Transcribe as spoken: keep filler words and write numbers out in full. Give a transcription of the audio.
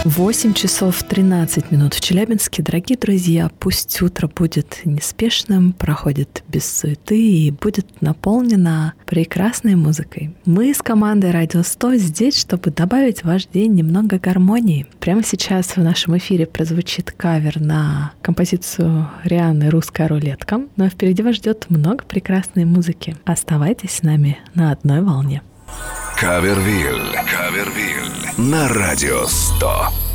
восемь часов тринадцать минут в Челябинске. Дорогие друзья, пусть утро будет неспешным, проходит без суеты и будет наполнено прекрасной музыкой. Мы с командой Радио сто здесь, чтобы добавить в ваш день немного гармонии. Прямо сейчас в нашем эфире прозвучит кавер на композицию Рианны «Русская рулетка». Но впереди вас ждет много прекрасной музыки. Оставайтесь с нами на одной волне. Кавервиль. Кавервиль. На Радио сто.